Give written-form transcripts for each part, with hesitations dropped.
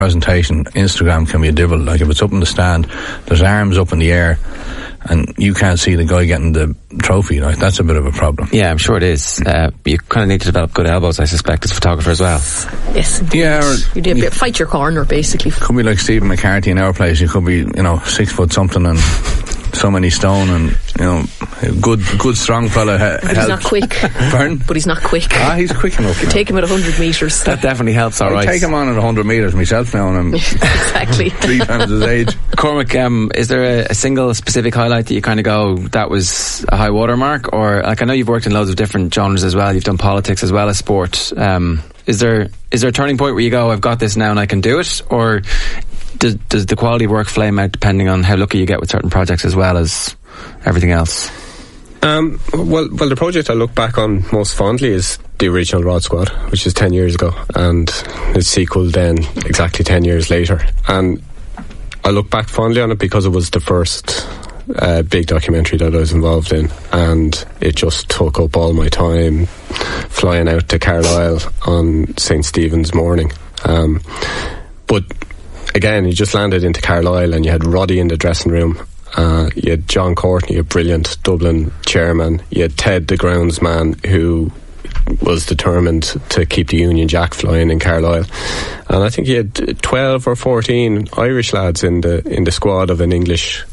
presentation, Instagram can be a devil. Like if it's up in the stand, there's arms up in the air, and you can't see the guy getting the trophy. Like that's a bit of a problem. Yeah, I'm sure it is. You kind of need to develop good elbows, I suspect, as a photographer as well. Yes. Indeed. Yeah. You do a bit, fight your corner, basically. Could be like Stephen McCarthy in our place. You could be, 6 foot something and so many stone, and good strong fella. But he's not quick. Pardon? But he's not quick. He's quick enough. You take him at 100 metres. That definitely helps. All right. I take him on at 100 metres myself now, and I'm exactly 3 times his age. Cormac, is there a single specific highlight that you kind of go, that was a high watermark? Or like, I know you've worked in loads of different genres as well. You've done politics as well as sport. Is there a turning point where you go, I've got this now and I can do it? Or does the quality of work flame out depending on how lucky you get with certain projects as well as everything else? Well, the project I look back on most fondly is the original Rod Squad, which is 10 years ago, and the sequel then exactly 10 years later. And I look back fondly on it because it was the first big documentary that I was involved in, and it just took up all my time flying out to Carlisle on St. Stephen's morning. But again, you just landed into Carlisle and you had Roddy in the dressing room. You had John Courtney, a brilliant Dublin chairman. You had Ted, the groundsman, who was determined to keep the Union Jack flying in Carlisle. And I think he had 12 or 14 Irish lads in the squad of an English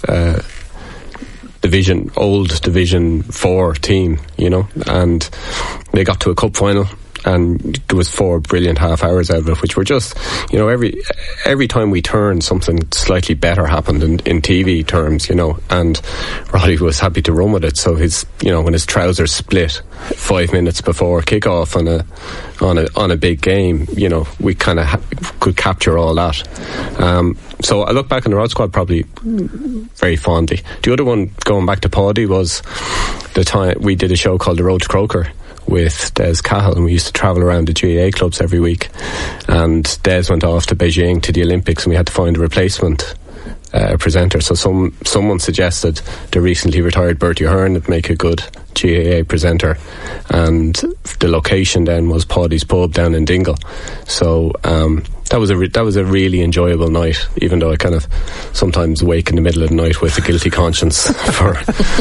old Division 4 team, and they got to a cup final. And there was 4 brilliant half hours out of it, which were just, every time we turned, something slightly better happened in TV terms, and Roddy was happy to run with it. So when his trousers split 5 minutes before kickoff on a big game, we kind of could capture all that. So I look back on the Rod Squad probably very fondly. The other one, going back to Paddy, was the time we did a show called The Road to Croker with Des Cahill, and we used to travel around the GAA clubs every week, and Des went off to Beijing to the Olympics, and we had to find a replacement presenter. So someone suggested the recently retired Bertie Ahern would make a good GAA presenter, and the location then was Paddy's Pub down in Dingle. So that was a really enjoyable night, even though I kind of sometimes wake in the middle of the night with a guilty conscience for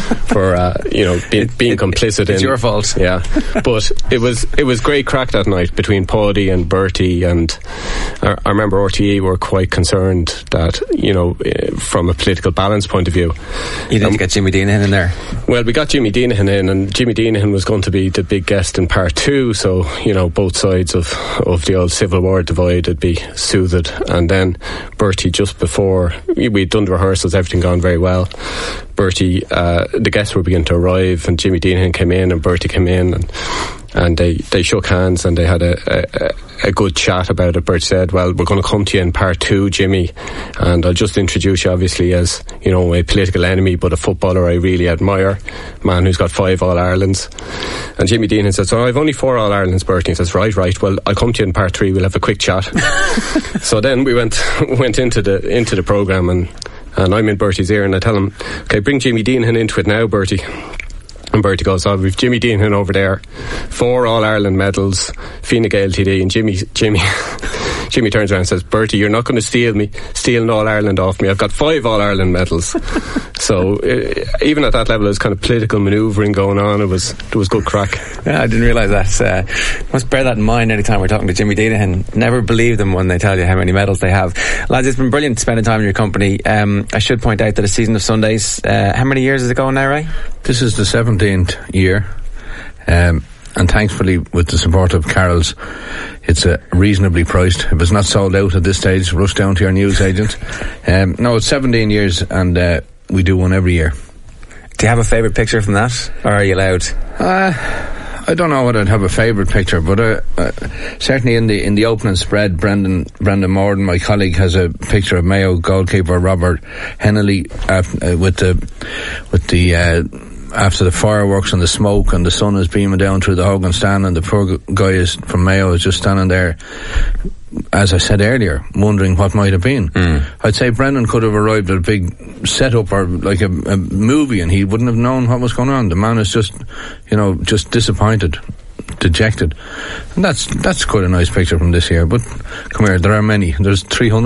being complicit. It's your fault. Yeah, but it was great crack that night between Paddy and Bertie, and I remember RTE were quite concerned that from a political balance point of view, you didn't get Jimmy Deanahan in there. Well, we got Jimmy Deanahan in, and Jimmy Deanahan was going to be the big guest in part 2, so both sides of the old Civil War divide would be soothed. And then Bertie, just before we'd done the rehearsals, everything gone very well, Bertie, the guests were beginning to arrive, and Jimmy Deanahan came in and Bertie came in, and they shook hands and they had a good chat about it. Bertie said, well, we're going to come to you in part 2, Jimmy, and I'll just introduce you obviously as a political enemy but a footballer I really admire, a man who's got 5 All-Irelands. And Jimmy Deanahan said, so I've only 4 All-Irelands, Bertie. He says, right, well, I'll come to you in part 3, we'll have a quick chat. So then we went into the programme, and I'm in Bertie's ear and I tell him, okay, bring Jimmy Deanahan into it now, Bertie. And Bertie goes, we've Jimmy Deanahan over there, 4 All-Ireland medals, Fine Gael TD, and Jimmy turns around and says, Bertie, you're not going to steal an All-Ireland off me. I've got 5 All-Ireland medals. So even at that level, there's kind of political manoeuvring going on. There was good crack. Yeah, I didn't realise that. Must bear that in mind anytime we're talking to Jimmy Deanahan. Never believe them when they tell you how many medals they have. Lads, it's been brilliant spending time in your company. I should point out that a season of Sundays, how many years is it going now, Ray? This is the 17th year, and thankfully with the support of Carol's, it's reasonably priced. If it's not sold out at this stage, rush down to your news agent. No, it's 17 years, and we do one every year. Do you have a favourite picture from that, or are you allowed? I don't know whether I'd have a favourite picture, but certainly in the opening spread, Brendan Morden, my colleague, has a picture of Mayo goalkeeper Robert Hennelly with the after the fireworks and the smoke and the sun is beaming down through the Hogan stand, and the poor guy from Mayo is just standing there, as I said earlier, wondering what might have been. I'd say Brendan could have arrived at a big setup or like a movie, and he wouldn't have known what was going on. The man is just disappointed dejected. And that's quite a nice picture from this year. But come here, there are many. There's 300